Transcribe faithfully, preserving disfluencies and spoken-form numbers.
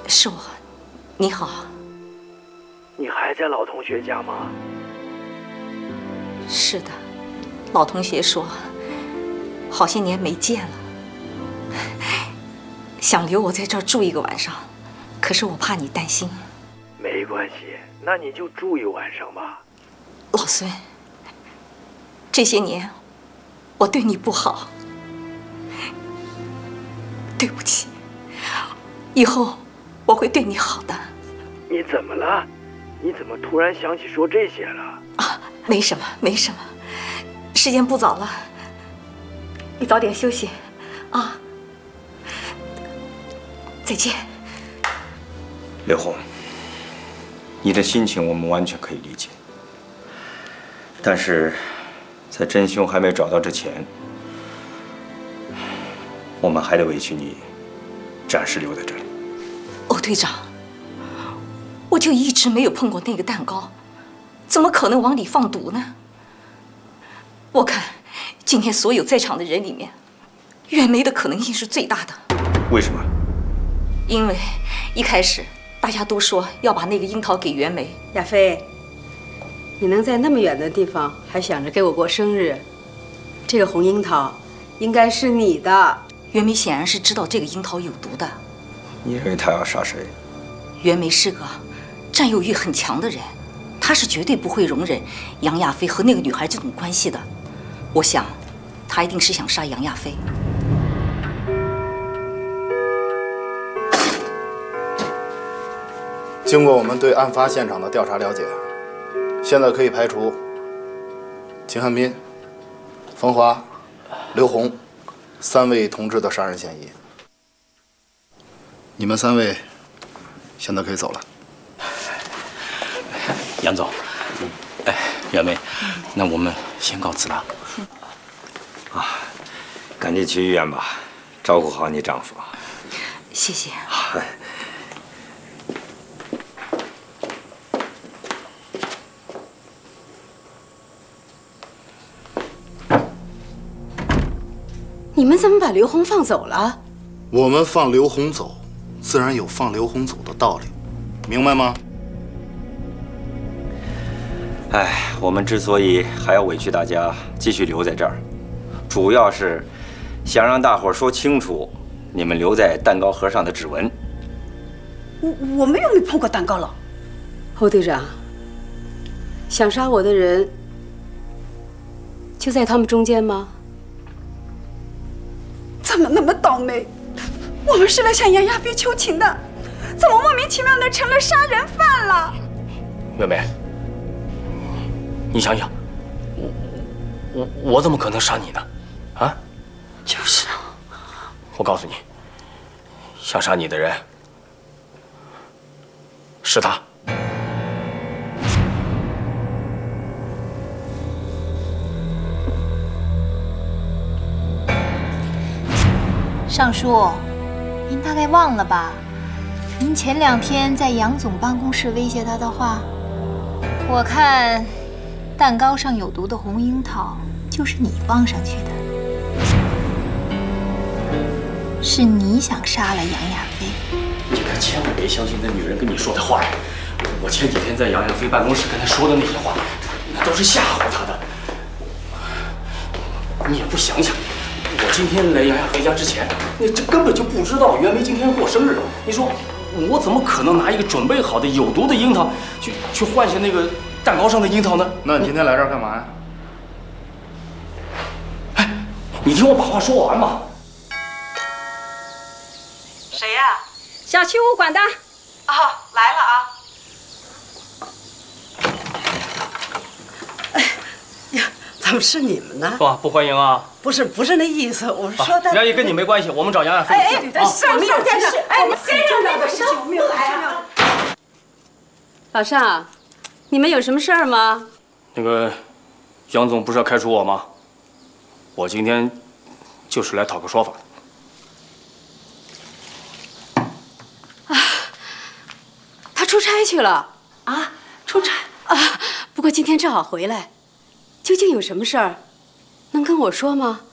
是我。你好。 你还在老同学家吗？ 是的，老同学说，好些年没见了，想留我在这儿住一个晚上，可是我怕你担心。 没关系，那你就住一晚上吧。 老孙，这些年我对你不好，对不起，以后我会对你好的。 你怎么了？你怎么突然想起说这些了？ 啊，没什么，没什么，时间不早了，你早点休息，啊，再见。 刘红，你的心情我们完全可以理解，但是在真凶还没找到之前，我们还得委屈你暂时留在这里。 欧队长，我就一直没有碰过那个蛋糕，怎么可能往里放毒呢？我看今天所有在场的人里面，袁梅的可能性是最大的。 为什么？ 因为一开始大家都说要把那个樱桃给袁梅。 亚飞，你能在那么远的地方还想着给我过生日，这个红樱桃应该是你的。 袁梅显然是知道这个樱桃有毒的。 你认为他要杀谁？ 袁梅是个占有欲很强的人，他是绝对不会容忍杨亚飞和那个女孩这种关系的。我想，他一定是想杀杨亚飞。 经过我们对案发现场的调查了解，现在可以排除秦汉斌、冯华、刘红三位同志的杀人嫌疑。你们三位现在可以走了。 杨总，哎，袁梅，那我们先告辞了。 啊，赶紧去医院吧，照顾好你丈夫。 谢谢。 你们怎么把刘红放走了？ 我们放刘红走，自然有放刘红走的道理，明白吗？ 哎，我们之所以还要委屈大家继续留在这儿，主要是想让大伙说清楚你们留在蛋糕盒上的指纹。 我我们又没碰过蛋糕了。 侯队长，想杀我的人就在他们中间吗？ 怎么那么倒霉？我们是来向杨亚飞求情的，怎么莫名其妙的成了杀人犯了？ 袁梅，你想想，我我我怎么可能杀你呢？啊？ 就是。 我告诉你，想杀你的人是他。 尚书，您大概忘了吧？您前两天在杨总办公室威胁他的话，我看蛋糕上有毒的红樱桃就是你放上去的，是你想杀了杨亚飞。 你可千万别相信那女人跟你说的话呀！我前几天在杨亚飞办公室跟他说的那些话，那都是吓唬他的。你也不想想。我今天来杨亚飞家之前，你这根本就不知道袁梅今天过生日。你说我怎么可能拿一个准备好的有毒的樱桃去去换下那个蛋糕上的樱桃呢？ 那你今天来这儿干嘛呀？ 哎，你听我把话说完嘛。 谁呀？ 小区物管的。 哦，来了啊。 怎么是你们呢？ 是吧？不欢迎啊！ 不是，不是那意思，我是说他。 杨姨跟你没关系，我们找杨亚飞。 哎哎，上上先生，哎， 我们先生那个事情我没有来啊。老尚，你们有什么事儿吗？ 那个，杨总不是要开除我吗？我今天就是来讨个说法。 啊，他出差去了啊？出差啊？不过今天正好回来。究竟有什么事儿，能跟我说吗？